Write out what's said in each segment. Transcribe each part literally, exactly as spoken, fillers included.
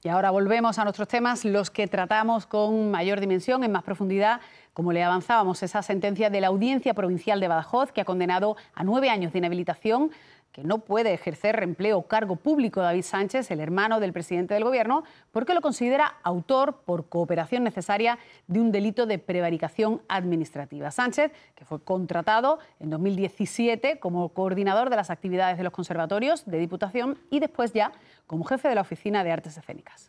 Y ahora volvemos a nuestros temas, los que tratamos con mayor dimensión, en más profundidad, como le avanzábamos, esa sentencia de la Audiencia Provincial de Badajoz, que ha condenado a nueve años de inhabilitación, que no puede ejercer empleo o cargo público David Sánchez, el hermano del presidente del Gobierno, porque lo considera autor por cooperación necesaria de un delito de prevaricación administrativa. Sánchez, que fue contratado en dos mil diecisiete como coordinador de las actividades de los conservatorios de Diputación y después ya como jefe de la Oficina de Artes Escénicas.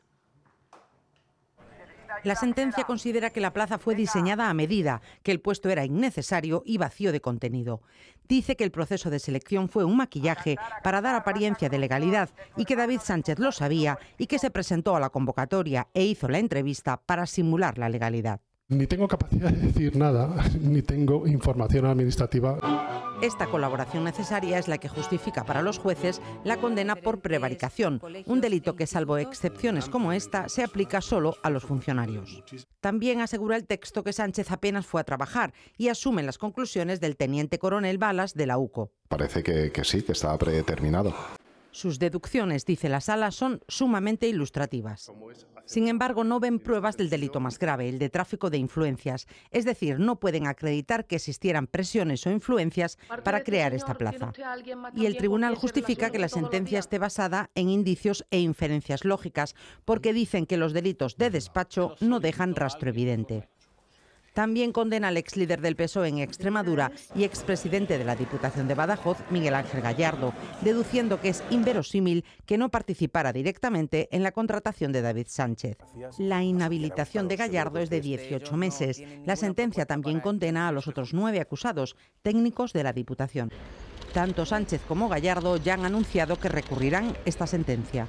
La sentencia considera que la plaza fue diseñada a medida, que el puesto era innecesario y vacío de contenido. Dice que el proceso de selección fue un maquillaje para dar apariencia de legalidad y que David Sánchez lo sabía y que se presentó a la convocatoria e hizo la entrevista para simular la legalidad. Ni tengo capacidad de decir nada, ni tengo información administrativa. Esta colaboración necesaria es la que justifica para los jueces la condena por prevaricación, un delito que, salvo excepciones como esta, se aplica solo a los funcionarios. También asegura el texto que Sánchez apenas fue a trabajar y asume las conclusiones del teniente coronel Balas de la UCO. Parece que, que sí, que estaba predeterminado. Sus deducciones, dice la sala, son sumamente ilustrativas. Sin embargo, no ven pruebas del delito más grave, el de tráfico de influencias. Es decir, no pueden acreditar que existieran presiones o influencias para crear esta plaza. Y el tribunal justifica que la sentencia esté basada en indicios e inferencias lógicas, porque dicen que los delitos de despacho no dejan rastro evidente. También condena al ex líder del P S O E en Extremadura y expresidente de la Diputación de Badajoz, Miguel Ángel Gallardo, deduciendo que es inverosímil que no participara directamente en la contratación de David Sánchez. La inhabilitación de Gallardo es de dieciocho meses. La sentencia también condena a los otros nueve acusados, técnicos de la Diputación. Tanto Sánchez como Gallardo ya han anunciado que recurrirán esta sentencia.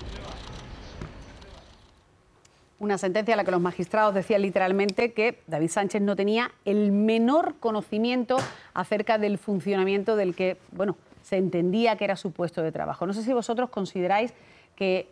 Una sentencia a la que los magistrados decían literalmente que David Sánchez no tenía el menor conocimiento acerca del funcionamiento del que, bueno, se entendía que era su puesto de trabajo. No sé si vosotros consideráis que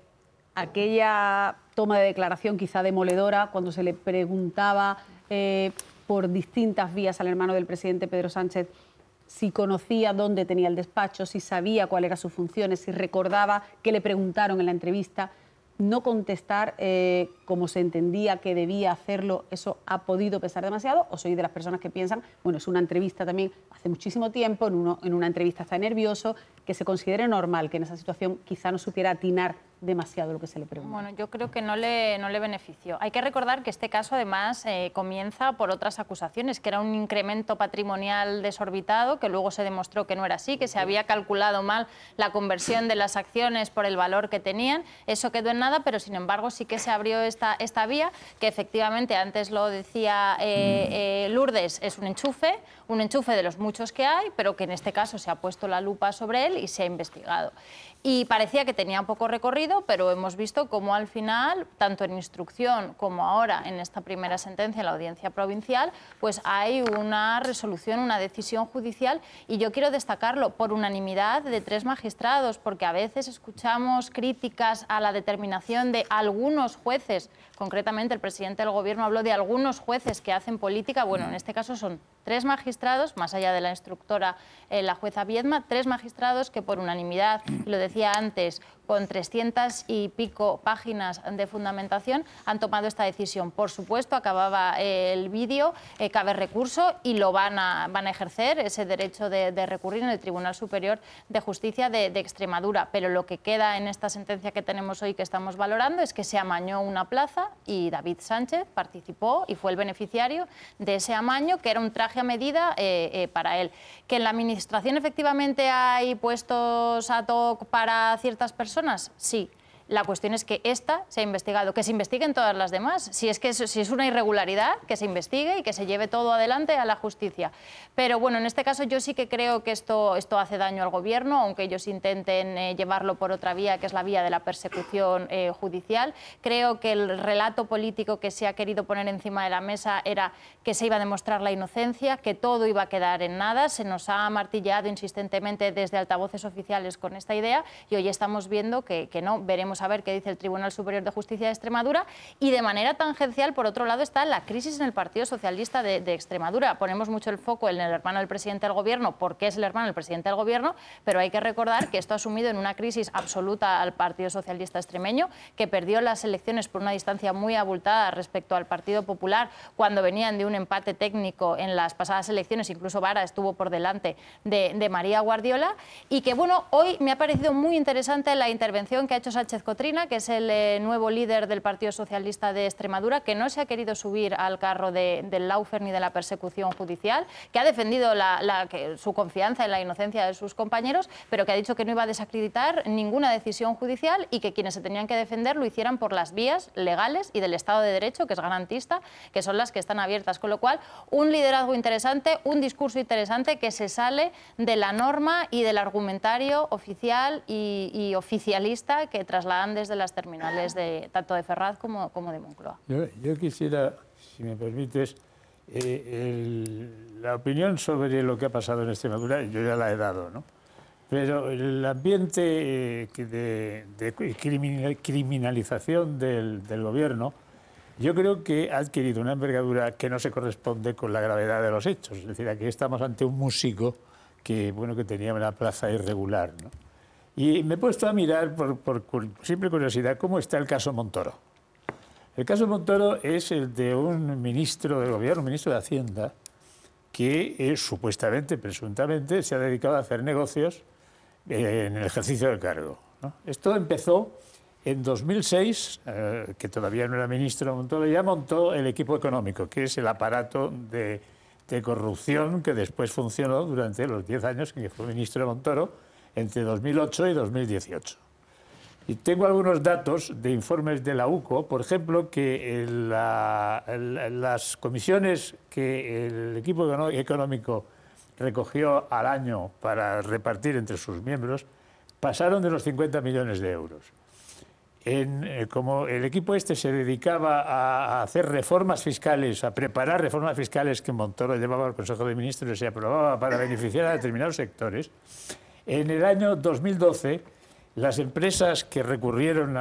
aquella toma de declaración quizá demoledora, cuando se le preguntaba eh, por distintas vías al hermano del presidente Pedro Sánchez si conocía dónde tenía el despacho, si sabía cuáles eran sus funciones, si recordaba que le preguntaron en la entrevista, no contestar eh, como se entendía que debía hacerlo, ¿eso ha podido pesar demasiado? ¿O soy de las personas que piensan, bueno, es una entrevista también hace muchísimo tiempo, en, uno, en una entrevista está nervioso, que se considere normal que en esa situación quizá no supiera atinar demasiado lo que se le pregunta? Bueno, yo creo que no le, no le benefició. Hay que recordar que este caso además eh, comienza por otras acusaciones, que era un incremento patrimonial desorbitado, que luego se demostró que no era así, que se había calculado mal la conversión de las acciones por el valor que tenían. Eso quedó en nada, pero sin embargo sí que se abrió esta, esta vía, que efectivamente antes lo decía eh, eh, Lourdes, es un enchufe, un enchufe de los muchos que hay, pero que en este caso se ha puesto la lupa sobre él y se ha investigado. Y parecía que tenía poco recorrido, pero hemos visto cómo al final, tanto en instrucción como ahora en esta primera sentencia en la Audiencia Provincial, pues hay una resolución, una decisión judicial, y yo quiero destacarlo por unanimidad de tres magistrados, porque a veces escuchamos críticas a la determinación de algunos jueces, concretamente el presidente del Gobierno habló de algunos jueces que hacen política. Bueno, en este caso son tres magistrados, más allá de la instructora, eh, la jueza Viedma, tres magistrados que por unanimidad, y lo decía antes, con trescientas y pico páginas de fundamentación, han tomado esta decisión. Por supuesto, acababa eh, el vídeo, eh, cabe recurso y lo van a, van a ejercer, ese derecho de, de recurrir en el Tribunal Superior de Justicia de, de Extremadura. Pero lo que queda en esta sentencia que tenemos hoy, que estamos valorando, es que se amañó una plaza y David Sánchez participó y fue el beneficiario de ese amaño, que era un traje a medida eh, eh, para él. Que en la Administración efectivamente hay puestos ad hoc para ciertas personas, sí. La cuestión es que esta se ha investigado, que se investiguen todas las demás. Si es que es, si es una irregularidad, que se investigue y que se lleve todo adelante a la justicia. Pero bueno, en este caso yo sí que creo que esto, esto hace daño al Gobierno, aunque ellos intenten eh, llevarlo por otra vía, que es la vía de la persecución eh, judicial. Creo que el relato político que se ha querido poner encima de la mesa era que se iba a demostrar la inocencia, que todo iba a quedar en nada. Se nos ha martillado insistentemente desde altavoces oficiales con esta idea y hoy estamos viendo que, que no. Veremos veremos a ver qué dice el Tribunal Superior de Justicia de Extremadura. Y de manera tangencial, por otro lado, está la crisis en el Partido Socialista de, de Extremadura. Ponemos mucho el foco en el hermano del presidente del Gobierno, porque es el hermano del presidente del Gobierno, pero hay que recordar que esto ha sumido en una crisis absoluta al Partido Socialista extremeño, que perdió las elecciones por una distancia muy abultada respecto al Partido Popular cuando venían de un empate técnico en las pasadas elecciones. Incluso Vara estuvo por delante de, de María Guardiola. Y que, bueno, hoy me ha parecido muy interesante la intervención que ha hecho Sánchez Cotrina, que es el eh, nuevo líder del Partido Socialista de Extremadura, que no se ha querido subir al carro de, del lawfare ni de la persecución judicial, que ha defendido la, la, que, su confianza en la inocencia de sus compañeros, pero que ha dicho que no iba a desacreditar ninguna decisión judicial y que quienes se tenían que defender lo hicieran por las vías legales y del Estado de Derecho, que es garantista, que son las que están abiertas. Con lo cual, un liderazgo interesante, un discurso interesante que se sale de la norma y del argumentario oficial y, y oficialista que trasladan desde las terminales de tanto de Ferraz como, como de Moncloa. Yo, yo quisiera, si me permites, eh, el, la opinión sobre lo que ha pasado en Extremadura, yo ya la he dado, ¿no? Pero el ambiente eh, de, de criminalización del, del gobierno, yo creo que ha adquirido una envergadura que no se corresponde con la gravedad de los hechos. Es decir, aquí estamos ante un músico que, bueno, que tenía una plaza irregular, ¿no? Y me he puesto a mirar, por, por simple curiosidad, cómo está el caso Montoro. El caso Montoro es el de un ministro del gobierno, un ministro de Hacienda, que eh, supuestamente, presuntamente, se ha dedicado a hacer negocios eh, en el ejercicio del cargo, ¿no? Esto empezó en dos mil seis, eh, que todavía no era ministro Montoro, ya montó el equipo económico, que es el aparato de, de corrupción que después funcionó durante los diez años que fue ministro Montoro, entre dos mil ocho y dos mil dieciocho. Y tengo algunos datos de informes de la U C O, por ejemplo, que la, las comisiones que el equipo económico recogió al año para repartir entre sus miembros pasaron de los cincuenta millones de euros. En, eh, como el equipo este se dedicaba a, a hacer reformas fiscales, a preparar reformas fiscales que Montoro llevaba al Consejo de Ministros y se aprobaba para beneficiar a determinados sectores, en el año dos mil doce, las empresas que recurrieron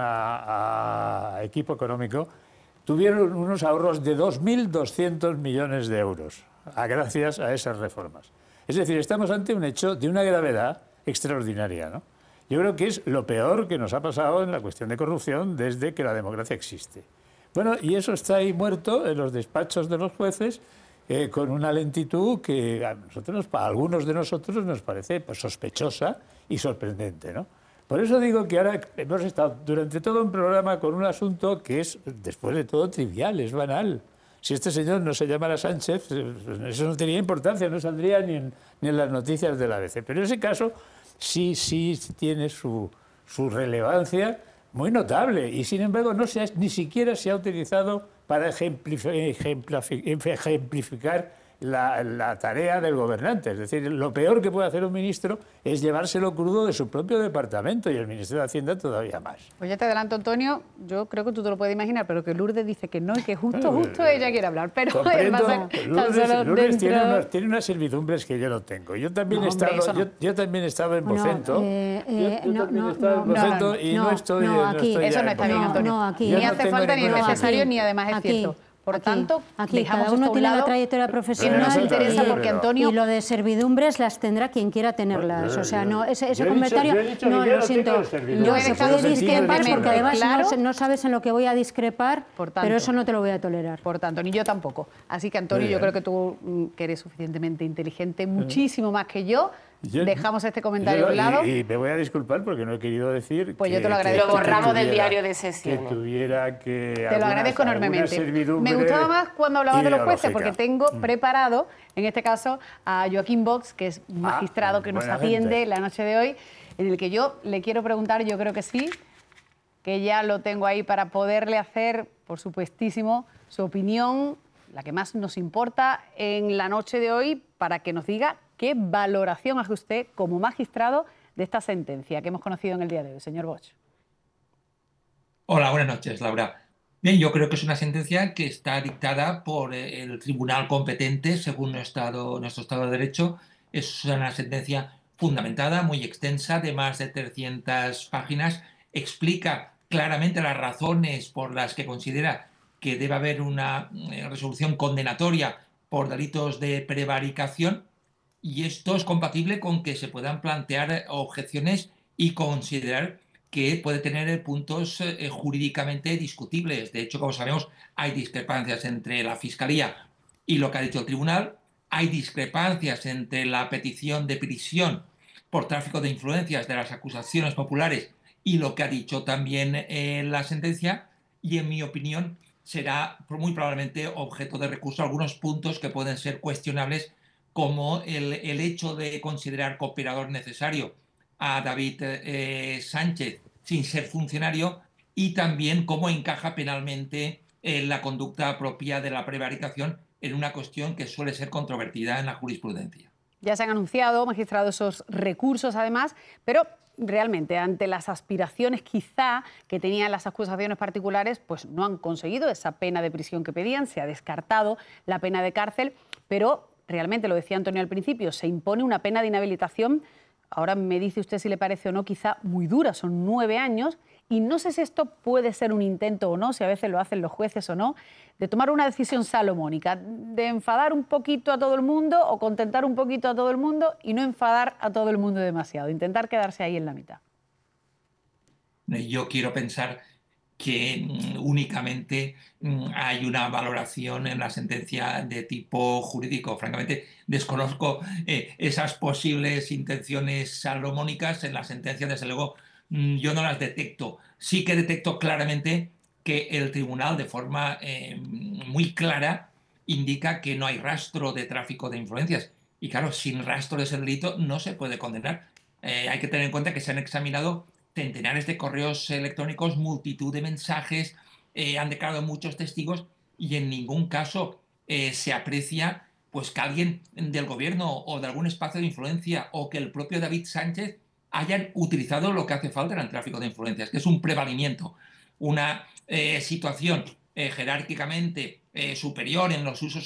a, a equipo económico tuvieron unos ahorros de dos mil doscientos millones de euros, a gracias a esas reformas. Es decir, estamos ante un hecho de una gravedad extraordinaria, ¿no? Yo creo que es lo peor que nos ha pasado en la cuestión de corrupción desde que la democracia existe. Bueno, y eso está ahí muerto en los despachos de los jueces, Eh, con una lentitud que a nosotros, a algunos de nosotros nos parece pues, sospechosa y sorprendente, ¿no? Por eso digo que ahora hemos estado durante todo un programa con un asunto que es, después de todo, trivial, es banal. Si este señor no se llamara Sánchez, eso no tenía importancia, no saldría ni en, ni en las noticias de la A B C. Pero en ese caso sí, sí tiene su, su relevancia muy notable y, sin embargo, no se ha, ni siquiera se ha utilizado para ejemplificar, ejemplificar la, la tarea del gobernante. Es decir, lo peor que puede hacer un ministro es llevárselo crudo de su propio departamento y el Ministerio de Hacienda todavía más. Pues ya te adelanto, Antonio, yo creo que tú te lo puedes imaginar, pero que Lourdes dice que no y que justo, justo ella quiere hablar. Pero Comprendo, pasa, Lourdes, Lourdes dentro... tiene, unas, tiene unas servidumbres que yo no tengo. Yo también, No, he, estado, hombre, no. yo, yo también he estado en Bueno, Vocento. eh, eh, yo, yo no, también no, he estado no, en Vocento no, y no, no estoy, no, no aquí. estoy Eso ya no en está bien, No, Antonio. no, aquí. Yo Ni no hace tengo falta ni es ninguna necesario aquí, ni además es aquí, cierto. Por aquí, tanto, aquí, dejamos cada uno esto a un tiene la lado, trayectoria que profesional nos interesa y- porque y, Antonio... y lo de servidumbres las tendrá quien quiera tenerlas. Yo- O sea, yo- no, ese, ese yo he dicho- comentario, yo he dicho que no, yo lo no siento, tengo servidumbres. no Yo he se dejado puede suficientemente discrepar porque además claro. no, no sabes en lo que voy a discrepar, Por tanto. pero eso no te lo voy a tolerar. Por tanto, ni yo tampoco. Así que, Antonio, Muy yo bien. creo que tú, mm, que eres suficientemente inteligente, muchísimo más que yo, Yo- dejamos este comentario yo- a un lado. Y, y me voy a disculpar porque no he querido decir Pues yo que, te lo que- agradezco. que Lo borramos del tuviera- diario de que sesiones. tuviera que Te lo alguna- agradezco alguna enormemente. Me servidumbre gustaba más cuando hablabas de los jueces, ideológica. porque tengo Mm. preparado, en este caso, a Joaquín Box, que es un magistrado que nos buena atiende gente. la noche de hoy, en el que yo le quiero preguntar, yo creo que sí, que ya lo tengo ahí para poderle hacer, por supuestísimo, su opinión, la que más nos importa en la noche de hoy, para que nos diga qué valoración hace usted como magistrado de esta sentencia que hemos conocido en el día de hoy. Señor Bosch. Hola, buenas noches, Laura. Bien, yo creo que es una sentencia que está dictada por eh, el tribunal competente según nuestro estado, nuestro Estado de Derecho. Es una sentencia fundamentada, muy extensa, de más de trescientas páginas. Explica claramente las razones por las que considera que debe haber una eh, resolución condenatoria por delitos de prevaricación, y esto es compatible con que se puedan plantear objeciones y considerar que puede tener puntos eh, jurídicamente discutibles. De hecho, como sabemos, hay discrepancias entre la Fiscalía y lo que ha dicho el Tribunal, hay discrepancias entre la petición de prisión por tráfico de influencias de las acusaciones populares y lo que ha dicho también eh, la sentencia, y en mi opinión será muy probablemente objeto de recurso algunos puntos que pueden ser cuestionables, como el, el hecho de considerar cooperador necesario a David eh, Sánchez sin ser funcionario, y también cómo encaja penalmente eh, la conducta propia de la prevaricación en una cuestión que suele ser controvertida en la jurisprudencia. Ya se han anunciado, magistrado, esos recursos además, pero realmente ante las aspiraciones quizá que tenían las acusaciones particulares, pues no han conseguido esa pena de prisión que pedían, se ha descartado la pena de cárcel, pero realmente, lo decía Antonio al principio, se impone una pena de inhabilitación, ahora me dice usted si le parece o no, quizá muy dura, son nueve años, y no sé si esto puede ser un intento o no, si a veces lo hacen los jueces o no, de tomar una decisión salomónica, de enfadar un poquito a todo el mundo o contentar un poquito a todo el mundo y no enfadar a todo el mundo demasiado, intentar quedarse ahí en la mitad. Yo quiero pensar que mm, únicamente mm, hay una valoración en la sentencia de tipo jurídico. Francamente, desconozco eh, esas posibles intenciones salomónicas en la sentencia. Desde luego, mm, yo no las detecto. Sí que detecto claramente que el tribunal, de forma eh, muy clara, indica que no hay rastro de tráfico de influencias. Y claro, sin rastro de ese delito no se puede condenar. Eh, hay que tener en cuenta que se han examinado centenares de correos electrónicos, multitud de mensajes, eh, han declarado muchos testigos, y en ningún caso eh, se aprecia pues, que alguien del gobierno o de algún espacio de influencia o que el propio David Sánchez hayan utilizado lo que hace falta en el tráfico de influencias, que es un prevalimiento, una eh, situación eh, jerárquicamente eh, superior en los usos